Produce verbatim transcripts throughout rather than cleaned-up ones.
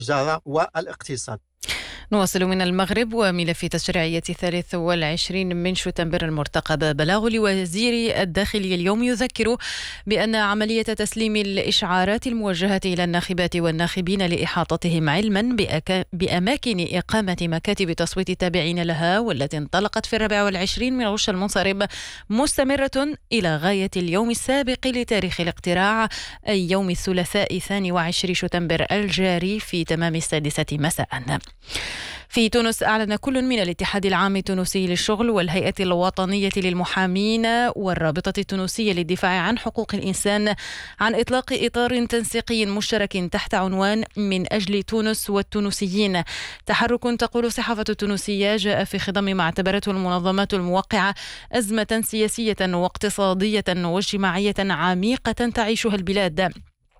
التجارة والاقتصاد. نواصل من المغرب. وملف تشريعية الثالث والعشرين من شتنبر المرتقب بلاغ لوزير الداخلية اليوم يذكر بأن عملية تسليم الإشعارات الموجهة إلى الناخبات والناخبين لإحاطتهم علما بأماكن إقامة مكاتب تصويت التابعين لها والتي انطلقت في الرابع والعشرين من غش المنصرم مستمرة إلى غاية اليوم السابق لتاريخ الاقتراع، أي يوم الثلاثاء الثاني وعشرين شتنبر الجاري في تمام السادسة مساء. في تونس أعلن كل من الاتحاد العام التونسي للشغل والهيئة الوطنية للمحامين والرابطة التونسية للدفاع عن حقوق الإنسان عن إطلاق إطار تنسيقي مشترك تحت عنوان من أجل تونس والتونسيين. تحرك، تقول الصحافة التونسية، جاء في خضم ما اعتبرته المنظمات الموقعة أزمة سياسية واقتصادية واجتماعية عميقة تعيشها البلاد،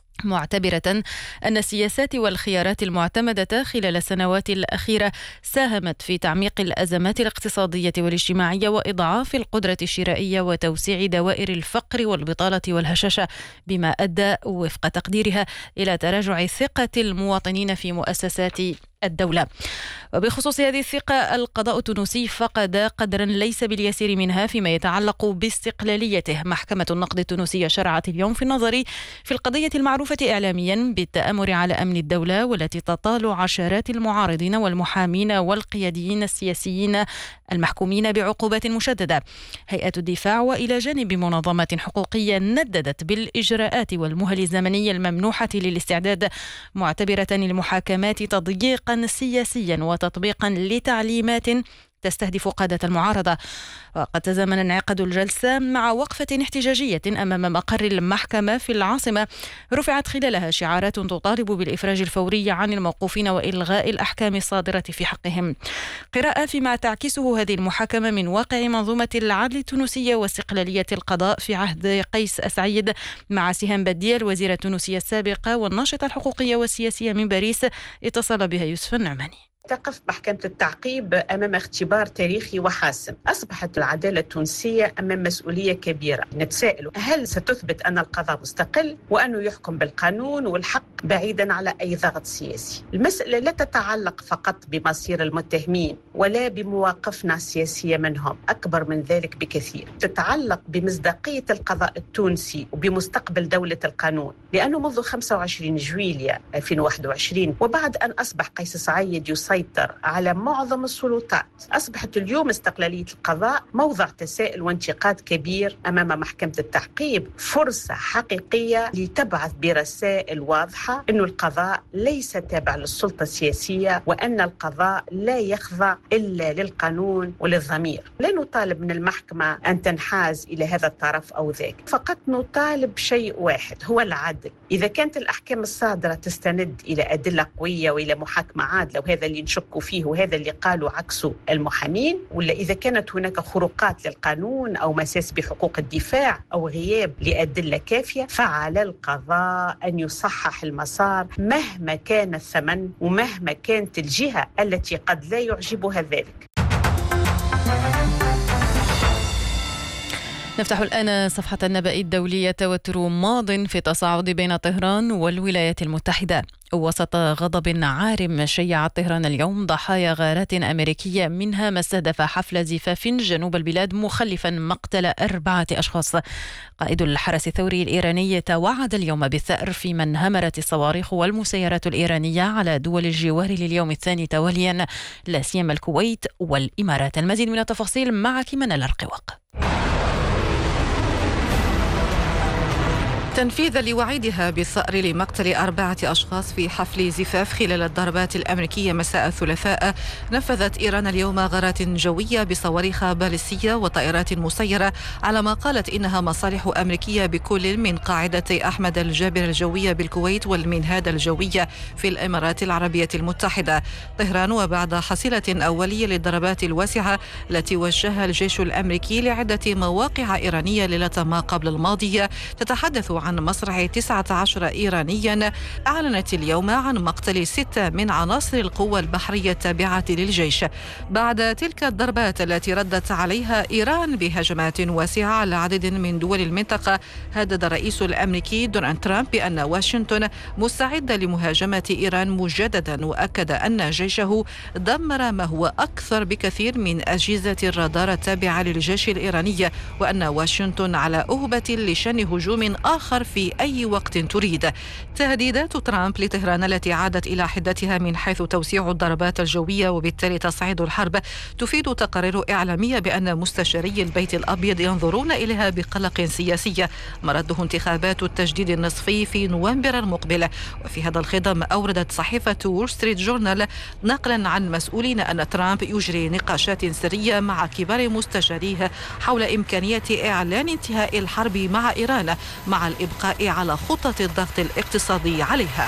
معتبرة أن السياسات والخيارات المعتمدة خلال السنوات الأخيرة ساهمت في تعميق الأزمات الاقتصادية والاجتماعية وإضعاف القدرة الشرائية وتوسيع دوائر الفقر والبطالة والهشاشة، بما أدى وفق تقديرها إلى تراجع ثقة المواطنين في مؤسسات الدولة. وبخصوص هذه الثقة، القضاء التونسي فقد قدرا ليس باليسير منها فيما يتعلق باستقلاليته. محكمة النقد التونسية شرعت اليوم في النظر في القضية المعروفة إعلاميا بالتآمر على أمن الدولة، والتي تطال عشرات المعارضين والمحامين والقياديين السياسيين المحكومين بعقوبات مشددة. هيئة الدفاع وإلى جانب منظمات حقوقية نددت بالإجراءات والمهل الزمنية الممنوحة للاستعداد، معتبرة المحاكمات تضييقا سياسيا وتطبيقا لتعليمات تستهدف قادة المعارضة. وقد تزامن انعقاد الجلسة مع وقفة احتجاجية أمام مقر المحكمة في العاصمة رفعت خلالها شعارات تطالب بالإفراج الفوري عن الموقوفين وإلغاء الأحكام الصادرة في حقهم. قراءة فيما تعكسه هذه المحاكمة من واقع منظومة العدل التونسية واستقلالية القضاء في عهد قيس أسعيد مع سهام بديع الوزيرة التونسية السابقة والناشطة الحقوقية والسياسية من باريس، اتصل بها يوسف النعماني. تقف محكمة التعقيب أمام اختبار تاريخي وحاسم. أصبحت العدالة التونسية أمام مسؤولية كبيرة. نتساءل: هل ستثبت أن القضاء مستقل وأنه يحكم بالقانون والحق بعيدا على أي ضغط سياسي؟ المسألة لا تتعلق فقط بمصير المتهمين ولا بمواقفنا السياسية منهم، أكبر من ذلك بكثير. تتعلق بمصداقية القضاء التونسي وبمستقبل دولة القانون، لأنه منذ خمسة وعشرين جويلية ألفين وواحد وعشرين وبعد أن أصبح قيس سعيد يسيطر على معظم السلطات، أصبحت اليوم استقلالية القضاء موضع تساؤل وانتقاد كبير أمام محكمة التعقيب. فرصة حقيقية لتبعث برسائل واضحة أن القضاء ليس تابع للسلطة السياسية، وأن القضاء لا يخضع إلا للقانون وللضمير. لا نطالب من المحكمة أن تنحاز إلى هذا الطرف أو ذاك، فقط نطالب شيء واحد هو العدل. إذا كانت الأحكام الصادرة تستند إلى أدلة قوية وإلى محاكمة عادلة، وهذا اللي نشكوا فيه وهذا اللي قالوا عكسه المحامين، ولا إذا كانت هناك خروقات للقانون أو مساس بحقوق الدفاع أو غياب لأدلة كافية، فعلى القضاء أن يصحح المسار مهما كان الثمن ومهما كانت الجهة التي قد لا يعجبها ذلك. نفتح الآن صفحة النبأ الدولية. توتر ماض في التصاعد بين طهران والولايات المتحدة. وسط غضب عارم شيعت طهران اليوم ضحايا غارات أمريكية، منها ما استهدف حفل زفاف جنوب البلاد مخلفا مقتل أربعة أشخاص. قائد الحرس الثوري الإيراني توعد اليوم بالثأر في من همرت الصواريخ والمسيرات الإيرانية على دول الجوار لليوم الثاني تواليا، لا سيما الكويت والإمارات. المزيد من التفاصيل معك منال الرقواق. تنفيذا لوعيدها بالثأر لمقتل أربعة أشخاص في حفل زفاف خلال الضربات الأمريكية مساء الثلاثاء، نفذت إيران اليوم غارات جوية بصواريخ باليستية وطائرات مسيرة على ما قالت إنها مصالح أمريكية بكل من قاعدة أحمد الجابر الجوية بالكويت والمنهاد الجوية في الإمارات العربية المتحدة. طهران، وبعد حصيلة أولية للضربات الواسعة التي وجهها الجيش الأمريكي لعدة مواقع إيرانية ليلة ما قبل الماضية، تتحدث عن مصرع تسعة عشر إيرانيا، أعلنت اليوم عن مقتل ستة من عناصر القوى البحرية التابعة للجيش بعد تلك الضربات التي ردت عليها إيران بهجمات واسعة على عدد من دول المنطقة. هدد الرئيس الأمريكي دونالد ترامب بأن واشنطن مستعدة لمهاجمة إيران مجددا، وأكد أن جيشه دمر ما هو أكثر بكثير من أجهزة الرادار التابعة للجيش الإيراني، وأن واشنطن على أهبة لشن هجوم آخر في أي وقت تريد. تهديدات ترامب لطهران التي عادت إلى حدتها من حيث توسيع الضربات الجوية وبالتالي تصعيد الحرب تفيد تقارير إعلامية بأن مستشاري البيت الأبيض ينظرون إليها بقلق سياسي مرده انتخابات التجديد النصفي في نوفمبر المقبل. وفي هذا الخضم أوردت صحيفة وول ستريت جورنال نقلا عن مسؤولين أن ترامب يجري نقاشات سرية مع كبار مستشاريه حول إمكانية إعلان انتهاء الحرب مع إيران مع الإبقاء على خطة الضغط الاقتصادي عليها.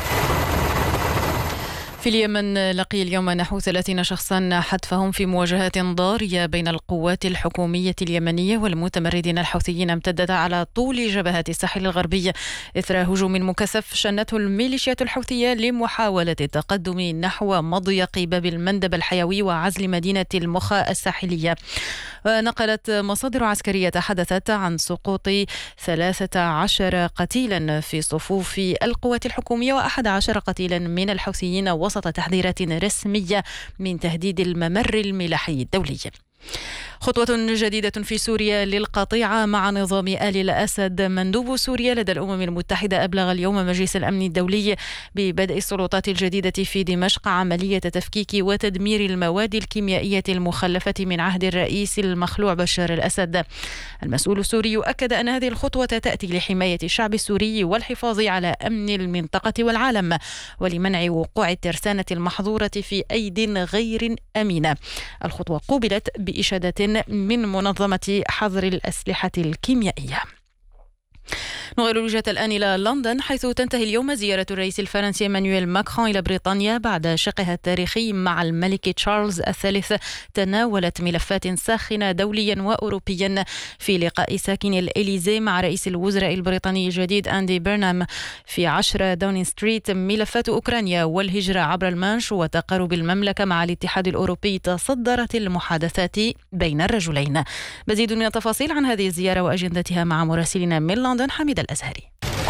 في اليمن لقي اليوم نحو ثلاثين شخصا حتفهم في مواجهات ضارية بين القوات الحكومية اليمنية والمتمردين الحوثيين امتدت على طول جبهة الساحل الغربي إثر هجوم مكثف شنته الميليشيات الحوثية لمحاولة التقدم نحو مضيق باب المندب الحيوي وعزل مدينة المخا الساحلية. نقلت مصادر عسكرية تحدثت عن سقوط ثلاثة عشر قتيلا في صفوف القوات الحكومية وأحد عشر قتيلا من الحوثيين وسط تحذيرات رسمية من تهديد الممر الملاحي الدولي. خطوة جديدة في سوريا للقطيعة مع نظام آل الأسد. مندوب سوريا لدى الأمم المتحدة أبلغ اليوم مجلس الأمن الدولي ببدء السلطات الجديدة في دمشق عملية تفكيك وتدمير المواد الكيميائية المخلفة من عهد الرئيس المخلوع بشار الأسد. المسؤول السوري يؤكد أن هذه الخطوة تأتي لحماية الشعب السوري والحفاظ على أمن المنطقة والعالم ولمنع وقوع الترسانة المحظورة في أيد غير أمينة. الخطوة قوبلت بإشادة من منظمة حظر الأسلحة الكيميائية. نغير الوجهة الآن إلى لندن حيث تنتهي اليوم زيارة الرئيس الفرنسي إيمانويل ماكرون إلى بريطانيا بعد شقها التاريخي مع الملك تشارلز الثالث. تناولت ملفات ساخنة دوليا وأوروبيا في لقاء ساكن الإليزي مع رئيس الوزراء البريطاني الجديد أندي بيرنام في عشرة داونين ستريت. ملفات أوكرانيا والهجرة عبر المانش وتقارب المملكة مع الاتحاد الأوروبي تصدرت المحادثات بين الرجلين. مزيد من التفاصيل عن هذه الزيارة وأجندتها مع مراسلنا من لندن حميد الأزهري.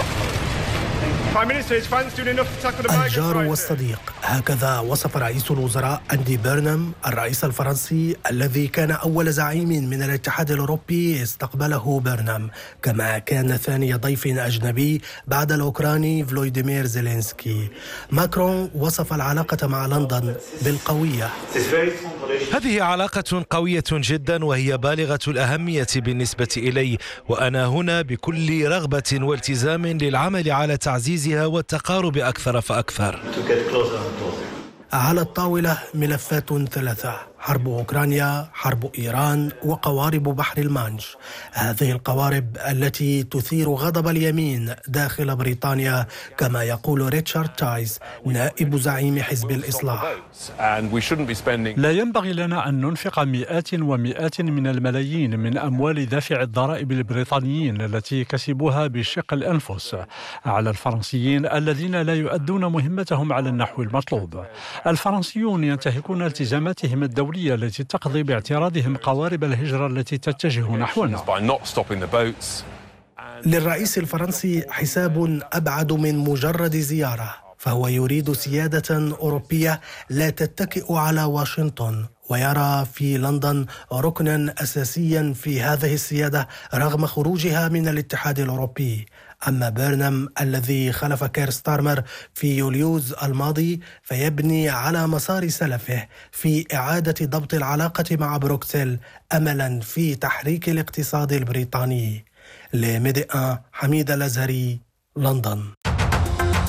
الجار والصديق، هكذا وصف رئيس الوزراء أندي بيرنام الرئيس الفرنسي الذي كان أول زعيم من الاتحاد الأوروبي استقبله بيرنام، كما كان ثاني ضيف أجنبي بعد الأوكراني فلوديمير زيلينسكي. ماكرون وصف العلاقة مع لندن بالقوية. هذه علاقة قوية جدا وهي بالغة الأهمية بالنسبة إلي، وأنا هنا بكل رغبة والتزام للعمل على تعزيزها والتقارب أكثر فأكثر. على الطاولة ملفات ثلاثة: حرب أوكرانيا، حرب إيران، وقوارب بحر المانش. هذه القوارب التي تثير غضب اليمين داخل بريطانيا كما يقول ريتشارد تايس نائب زعيم حزب الإصلاح. لا ينبغي لنا أن ننفق مئات ومئات من الملايين من أموال دافع الضرائب البريطانيين التي كسبوها بشق الأنفس على الفرنسيين الذين لا يؤدون مهمتهم على النحو المطلوب. الفرنسيون ينتهكون التزاماتهم الدولية التي تقضي باعتراضهم قوارب الهجرة التي تتجه نحونا. للرئيس الفرنسي حساب أبعد من مجرد زيارة، فهو يريد سيادة أوروبية لا تتكئ على واشنطن، ويرى في لندن ركنا أساسيا في هذه السيادة رغم خروجها من الاتحاد الأوروبي. أما بيرنام الذي خلف كير ستارمر في يوليوز الماضي فيبني على مسار سلفه في إعادة ضبط العلاقة مع بروكسل أملا في تحريك الاقتصاد البريطاني. لميدي آن حميد الأزهري، لندن.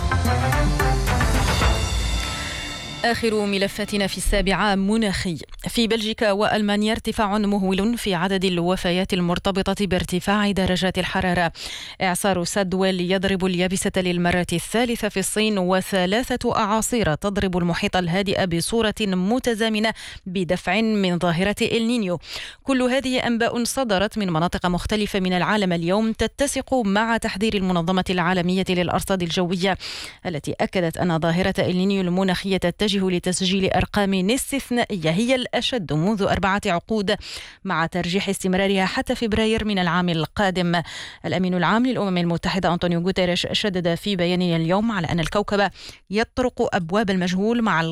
آخر ملفاتنا في السابعة مناخي. في بلجيكا وألمانيا ارتفاع مهول في عدد الوفيات المرتبطة بارتفاع درجات الحرارة. إعصار سادويل يضرب اليابسة للمرة الثالثة في الصين، وثلاثة أعاصير تضرب المحيط الهادئ بصورة متزامنة بدفع من ظاهرة النينيو. كل هذه أنباء صدرت من مناطق مختلفة من العالم اليوم تتسق مع تحذير المنظمة العالمية للأرصاد الجوية التي أكدت أن ظاهرة النينيو المناخية تتجه لتسجيل أرقام استثنائية هي الأشد منذ أربعة عقود، مع ترجيح استمرارها حتى فبراير من العام القادم. الأمين العام للأمم المتحدة أنطونيو غوتيريش شدد في بيانه اليوم على أن الكوكب يطرق أبواب المجهول مع